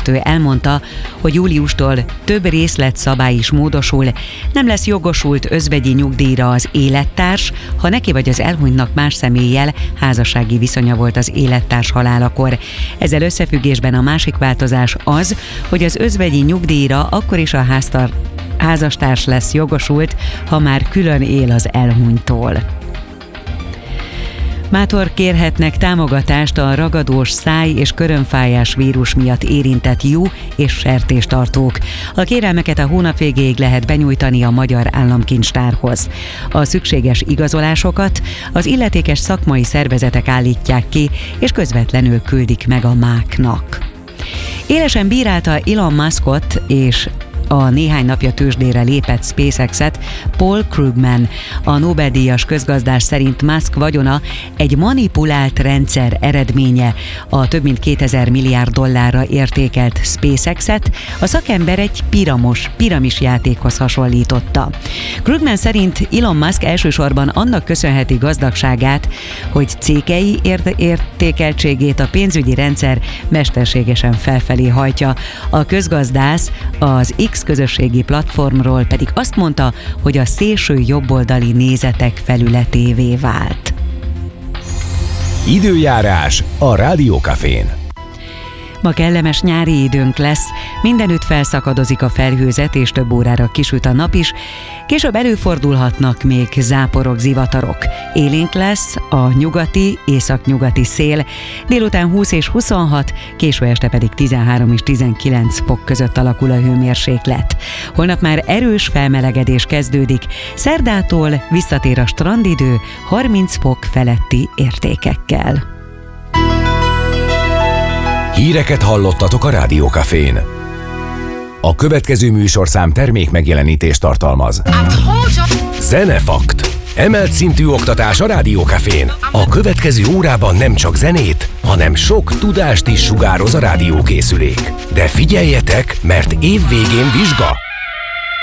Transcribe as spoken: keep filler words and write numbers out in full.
vezető elmondta, hogy júliustól több részletszabály is módosul, nem lesz jogosult özvegyi nyugdíjra az élettárs, ha neki vagy az elhunytnak más személlyel házassági viszonya volt az élettárs halálakor. Ezzel összefüggésben a másik változás az, hogy az özvegyi nyugdíjra akkor is a háztar házastárs lesz jogosult, ha már külön él az elhunyttól. Mától kérhetnek támogatást a ragadós száj- és körömfájás vírus miatt érintett juh- és sertéstartók. A kérelmeket a hónap végéig lehet benyújtani a Magyar Államkincstárhoz. A szükséges igazolásokat az illetékes szakmai szervezetek állítják ki, és közvetlenül küldik meg a máknak. Élesen bírálta Elon Muskot és a néhány napja tőzsdére lépett SpaceX-et Paul Krugman. A Nobel-díjas közgazdás szerint Musk vagyona egy manipulált rendszer eredménye. A több mint kétezer milliárd dollárra értékelt SpaceX-et a szakember egy piramos, piramis játékhoz hasonlította. Krugman szerint Elon Musk elsősorban annak köszönheti gazdagságát, hogy cégei ért- értékeltségét a pénzügyi rendszer mesterségesen felfelé hajtja. A közgazdász az X közösségi platformról pedig azt mondta, hogy a szélső jobboldali nézetek felületévé vált. Időjárás a Rádió Cafén. Ma kellemes nyári időnk lesz, mindenütt felszakadozik a felhőzet és több órára kisüt a nap is, később előfordulhatnak még záporok, zivatarok. Élénk lesz a nyugati, északnyugati szél, délután húsz és huszonhat, késő este pedig tizenhárom és tizenkilenc fok között alakul a hőmérséklet. Holnap már erős felmelegedés kezdődik, szerdától visszatér a strandidő harminc fok feletti értékekkel. Híreket hallottatok a Rádió Cafén. A következő műsorszám termék megjelenítést tartalmaz. Zenefakt. Emelt szintű oktatás a Rádió Cafén. A következő órában nem csak zenét, hanem sok tudást is sugároz a rádiókészülék. De figyeljetek, mert év végén vizsga.